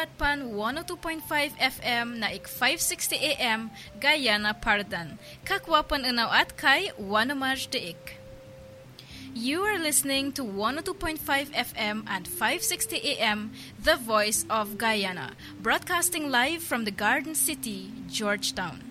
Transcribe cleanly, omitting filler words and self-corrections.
Pan 102.5 FM na ik 560 AM Guyana Pardan. Kakwapan unaw at kay Wanamaj Deik. You are listening to 102.5 FM and 560 AM, The Voice of Guyana, broadcasting live from the Garden City, Georgetown.